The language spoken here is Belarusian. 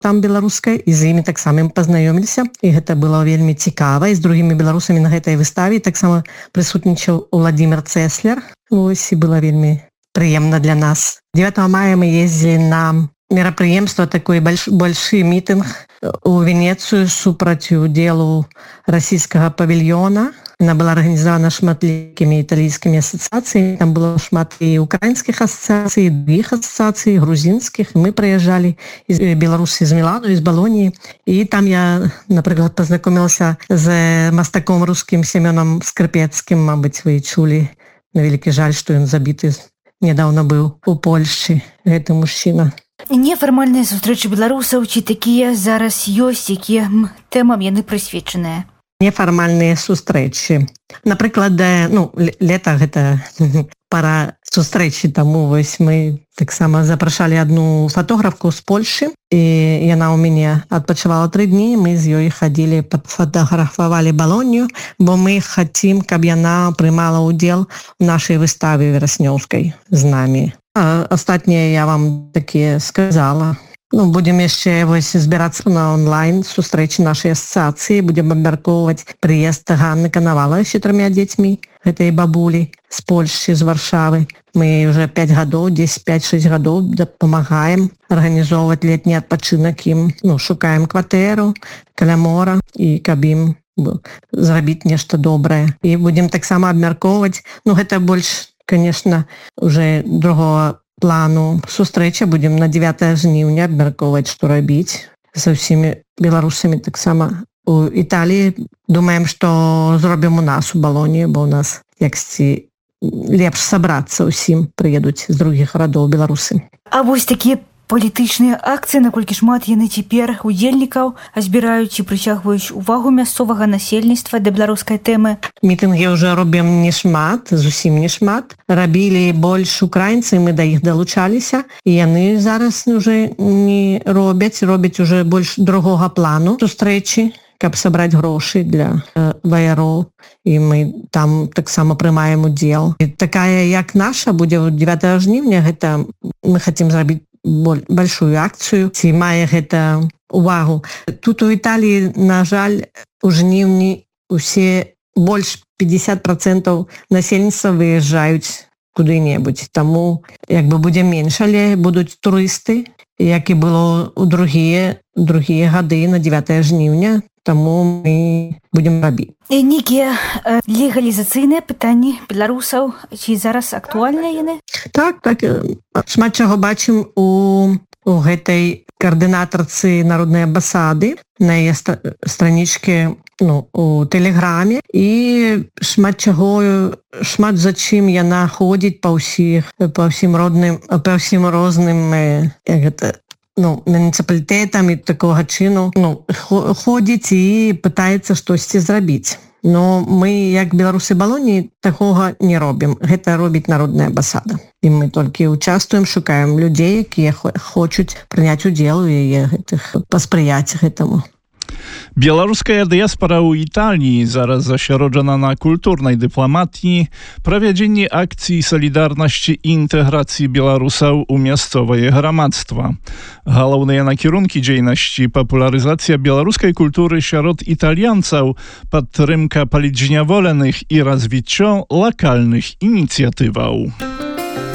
там беларускай, і з імі таксама пазнаёміліся, і гэта было вельмі цікава, і з другімі беларусамі на гэтай выставе таксама прысутнічаў Владимир Цеслер. Вось, і было вельмі прыемна для нас. 9 мая мы ездзілі на мерапрыемства, такой большы мітынг у Венецыю супраць удзелу расійскага павільёна. Она была арганізавана шматлікімі італійскімі асацыяцыямі. Там было шмат і украінскіх асацыяцый, і другіх асацыяцый, грузінскіх. Мы прыязджалі з Беларусі, з Мілану, з Балоніі. І там я, напрыклад, пазнакомілася з мастаком рускім Семёнам Скрыпецкім. Мабыць, вы чулі. На вялікі жаль, што ён забіты нядаўна быў у Польшчы. Гэты мужчына. Нефармальныя сустрэчы беларусаў, ці такія зараз ёсць, якія тэмам яны прысвечаныя? Нефармальныя сустрэчы. Напрыклад, лета гэта пара сустрэчы, таму вось мы таксама запрашалі адну фатографку з Польшы, і яна ў мяне адпачывала 3 дні, мы з ёй хадзілі, фатаграфавалі Балонію, бо мы хацім, каб яна прымала ўдзел у нашай выставе вераснёўскай з намі. А астатнія я вам такія сказала. Будем яшчэ збірацца на онлайн сустрэчы нашай асацыяцыі, будем абмяркоўваць прыезд Ганны Канавалавай з 4 дзецьмі, гэтай бабулі з Польшчы, з Варшавы. Мы уже 5 гадоў, 5-6 гадоў дапамагаем арганізоўваць летні адпачынак ім, шукаем кватэру каля мора, і каб ім зрабіць нешта добрае. І будем таксама абмяркоўваць, гэта больш, конечно, уже другого плану сустрэча, будем на 9 жніўня абмяркоўваць, што рабіць са ўсімі беларусамі. Таксама у Італіі думаем, што зробім у нас у Балоніі, бо у нас яксьці лепш сабрацца ўсім, прыедуць з другіх гарадоў беларусы. А вось такія палітычныя акцыі, наколькі шмат яны цяпер удзельнікаў збіраюць і прыцягваюць увагу мясцовага насельніцтва да беларускай тэмы? Мітынгі ўжо робім не шмат, зусім не шмат. Рабілі больш украінцы, мы да іх далучаліся, і яны зараз уже не робяць уже больш другога плану сустрэчы, каб сабраць грошы для ваяроў, і мы там таксама прымаем удзел. І такая, як наша, будзе 9 жніўня, гэта мы хацім зрабіць большую акцыю, ці мае гэта увагу. Тут у Італіі, на жаль, у жніўні усе больш 50% насельніцтва выязджаюць куды-небудзь. Таму будзе менш, але будуць турысты, як і было ў другія гады на 9 жніўня. Таму мы будем рабіць. І нейкія легалізацыйныя пытанні беларусаў, ці зараз актуальныя яны? Так, шмат чаго бачым у гэтай каардынатарцы народнай амбасады, на яе странічкі у Тэлеграме, і шмат за чым яна ходзіць па ўсім розным муніцыпалітэтам і такога чыну ходзіць і пытаецца штосьці зрабіць. Но мы, як беларусы Балоніі, такога не робім. Гэта робіць народная амбасада. І мы толькі участвуем, шукаем людзей, якія хочуць прыняць удзел і паспрыяць гэтаму. Białoruska diaspora u Italii zaraz zaśrodzona na kulturnej dyplomatii, prowadzenie akcji Solidarności i integracji Białorusów u miejscowej gramadztwa. Główne nakierunki działalności popularyzacja białoruskiej kultury wśród Italianców, podtrzymka policzenia wolnych i rozwicie lokalnych inicjatywów.